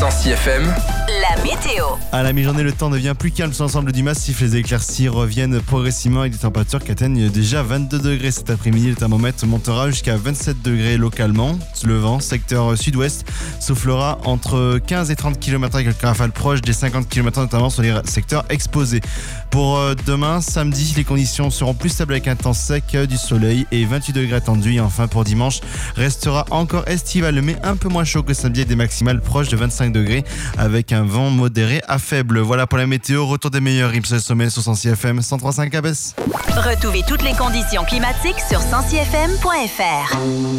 106 FM, la météo. À la mi-journée, le temps devient plus calme sur l'ensemble du massif. Les éclaircies reviennent progressivement avec des températures qui atteignent déjà 22 degrés cet après-midi. Le thermomètre montera jusqu'à 27 degrés localement. Le vent, secteur sud-ouest, soufflera entre 15 et 30 km avec quelques rafales proches des 50 km notamment sur les secteurs exposés. Pour demain, samedi, les conditions seront plus stables avec un temps sec, du soleil et 28 degrés attendus. Et enfin pour dimanche, restera encore estival mais un peu moins chaud que samedi avec des maximales proches de 25 degrés avec un vent modéré à faible. Voilà pour la météo. Retour des meilleurs rimes sur le sommet sur 106 FM 103.5 à Besse. Retrouvez toutes les conditions climatiques sur 106fm.fr.